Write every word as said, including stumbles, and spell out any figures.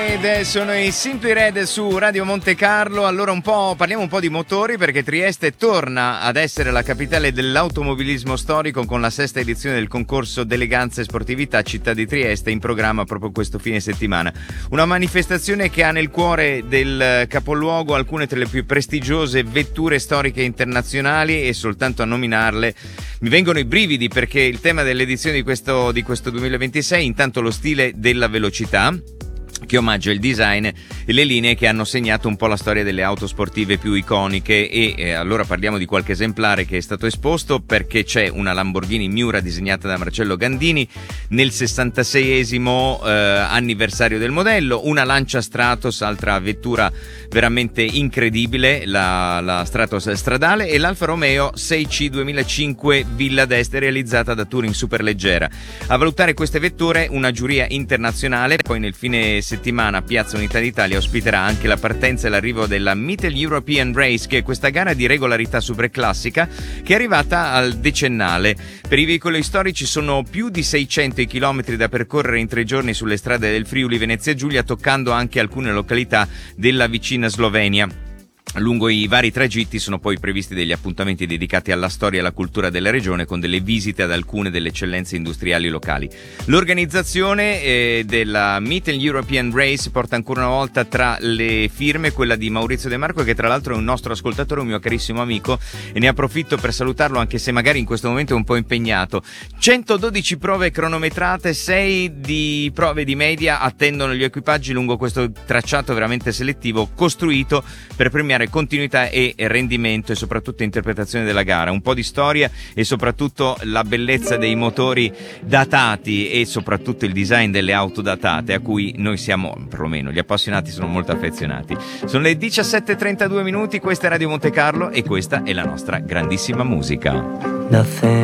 Ed sono i Simply Red su Radio Monte Carlo. Allora un po' parliamo un po' di motori, perché Trieste torna ad essere la capitale dell'automobilismo storico con la sesta edizione del concorso d'eleganza e sportività Città di Trieste, in programma proprio questo fine settimana. Una manifestazione che ha nel cuore del capoluogo alcune tra le più prestigiose vetture storiche internazionali, e soltanto a nominarle mi vengono i brividi, perché il tema dell'edizione di questo, di questo duemilaventisei, intanto lo stile della velocità, che omaggia il design e le linee che hanno segnato un po' la storia delle auto sportive più iconiche. E eh, allora parliamo di qualche esemplare che è stato esposto, perché c'è una Lamborghini Miura disegnata da Marcello Gandini nel sessantaseiesimo eh, anniversario del modello, una Lancia Stratos, altra vettura veramente incredibile, la, la Stratos stradale, e l'Alfa Romeo sei C duemilacinque Villa d'Este realizzata da Touring Superleggera. A valutare queste vetture una giuria internazionale. Poi nel fine settimana Piazza Unità d'Italia ospiterà anche la partenza e l'arrivo della Mittel European Race, che è questa gara di regolarità superclassica che è arrivata al decennale. Per i veicoli storici sono più di seicento i chilometri da percorrere in tre giorni sulle strade del Friuli Venezia Giulia, toccando anche alcune località della vicina Slovenia. Lungo i vari tragitti sono poi previsti degli appuntamenti dedicati alla storia e alla cultura della regione, con delle visite ad alcune delle eccellenze industriali locali. L'organizzazione eh, della Mittel European Race porta ancora una volta tra le firme quella di Maurizio De Marco, che tra l'altro è un nostro ascoltatore, un mio carissimo amico, e ne approfitto per salutarlo, anche se magari in questo momento è un po' impegnato. centododici prove cronometrate, sei di prove di media attendono gli equipaggi lungo questo tracciato veramente selettivo, costruito per premiare continuità e rendimento e soprattutto interpretazione della gara. Un po' di storia e soprattutto la bellezza dei motori datati e soprattutto il design delle auto datate, a cui noi siamo, perlomeno gli appassionati, sono molto affezionati. Sono le diciassette e trentadue minuti, questa è Radio Monte Carlo e questa è la nostra grandissima musica. Nothing.